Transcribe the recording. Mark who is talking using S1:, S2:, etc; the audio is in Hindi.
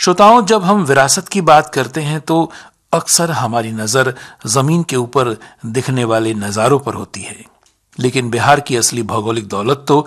S1: श्रोताओं, जब हम विरासत की बात करते हैं तो अक्सर हमारी नजर जमीन के ऊपर दिखने वाले नजारों पर होती है, लेकिन बिहार की असली भौगोलिक दौलत तो